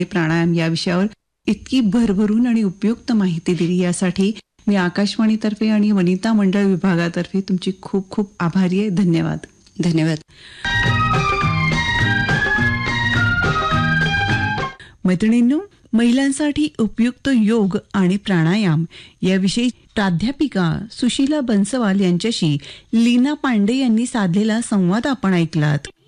प्राणायाम या विषयावर इतकी भरभरून आणि उपयुक्त माहिती दिली यासाठी मी आकाशवाणीतर्फे आणि वनिता मंडळ विभागातर्फे तुमची खूप खूप आभारी आहे. धन्यवाद. धन्यवाद. मैत्रिणींनो, महिलांसाठी उपयुक्त योग आणि प्राणायाम याविषयी प्राध्यापिका सुशीला बन्सवाल यांच्याशी लीना पांडे यांनी साधलेला संवाद आपण ऐकलात.